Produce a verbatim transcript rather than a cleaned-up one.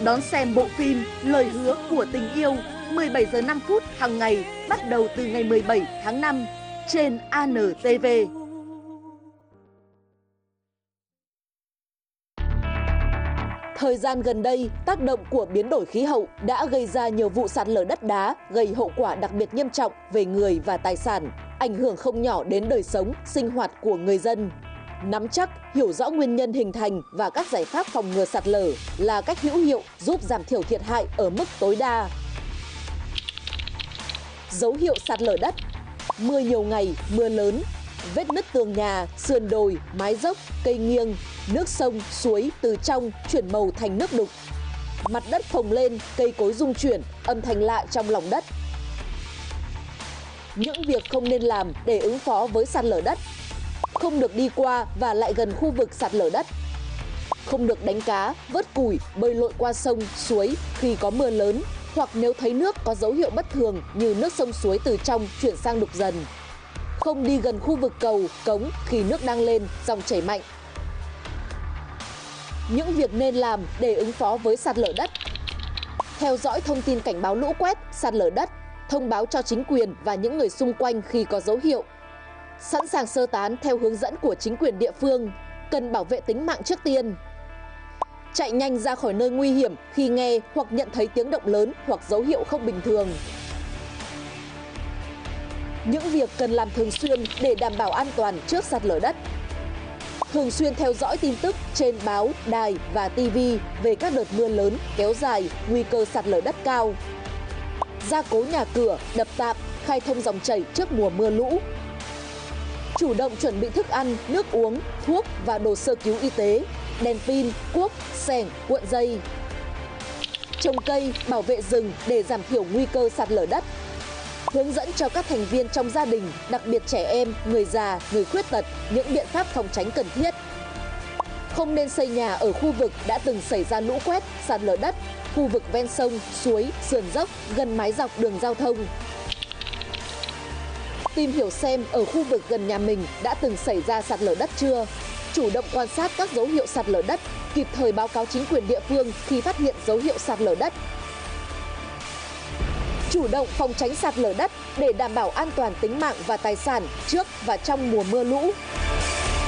Đón xem bộ phim Lời hứa của tình yêu mười bảy giờ năm phút hàng ngày bắt đầu từ ngày mười bảy tháng năm trên a en tê vê. Thời gian gần đây, tác động của biến đổi khí hậu đã gây ra nhiều vụ sạt lở đất đá gây hậu quả đặc biệt nghiêm trọng về người và tài sản, ảnh hưởng không nhỏ đến đời sống, sinh hoạt của người dân. Nắm chắc, hiểu rõ nguyên nhân hình thành và các giải pháp phòng ngừa sạt lở là cách hữu hiệu giúp giảm thiểu thiệt hại ở mức tối đa. Dấu hiệu sạt lở đất: mưa nhiều ngày, mưa lớn, vết nứt tường nhà, sườn đồi, mái dốc, cây nghiêng, nước sông, suối từ trong chuyển màu thành nước đục. Mặt đất phồng lên, cây cối rung chuyển, âm thanh lạ trong lòng đất. Những việc không nên làm để ứng phó với sạt lở đất: không được đi qua và lại gần khu vực sạt lở đất. Không được đánh cá, vớt củi, bơi lội qua sông, suối khi có mưa lớn, hoặc nếu thấy nước có dấu hiệu bất thường như nước sông suối từ trong chuyển sang đục dần. Không đi gần khu vực cầu, cống khi nước đang lên, dòng chảy mạnh. Những việc nên làm để ứng phó với sạt lở đất: theo dõi thông tin cảnh báo lũ quét, sạt lở đất, thông báo cho chính quyền và những người xung quanh khi có dấu hiệu. Sẵn sàng sơ tán theo hướng dẫn của chính quyền địa phương, cần bảo vệ tính mạng trước tiên. Chạy nhanh ra khỏi nơi nguy hiểm khi nghe hoặc nhận thấy tiếng động lớn hoặc dấu hiệu không bình thường. Những việc cần làm thường xuyên để đảm bảo an toàn trước sạt lở đất: thường xuyên theo dõi tin tức trên báo, đài và ti vi về các đợt mưa lớn kéo dài, nguy cơ sạt lở đất cao. Gia cố nhà cửa, đập tạm, khai thông dòng chảy trước mùa mưa lũ. Chủ động chuẩn bị thức ăn, nước uống, thuốc và đồ sơ cứu y tế, đèn pin, cuốc, xẻng, cuộn dây. Trồng cây, bảo vệ rừng để giảm thiểu nguy cơ sạt lở đất. Hướng dẫn cho các thành viên trong gia đình, đặc biệt trẻ em, người già, người khuyết tật, những biện pháp phòng tránh cần thiết. Không nên xây nhà ở khu vực đã từng xảy ra lũ quét, sạt lở đất, khu vực ven sông, suối, sườn dốc, gần mái dọc đường giao thông. Tìm hiểu xem ở khu vực gần nhà mình đã từng xảy ra sạt lở đất chưa. Chủ động quan sát các dấu hiệu sạt lở đất, kịp thời báo cáo chính quyền địa phương khi phát hiện dấu hiệu sạt lở đất. Chủ động phòng tránh sạt lở đất để đảm bảo an toàn tính mạng và tài sản trước và trong mùa mưa lũ.